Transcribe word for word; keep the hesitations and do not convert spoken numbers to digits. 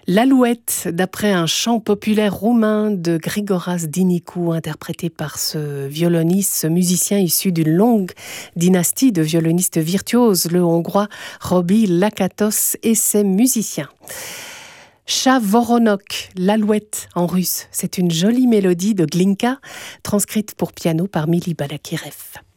L'Alouette, d'après un chant populaire roumain de Grigoras Dinicu, interprété par ce violoniste, ce musicien issu d'une longue dynastie de violonistes virtuoses, le hongrois Robi Lakatos et ses musiciens. Chavoronok, l'Alouette en russe, c'est une jolie mélodie de Glinka, transcrite pour piano par Mili Balakirev.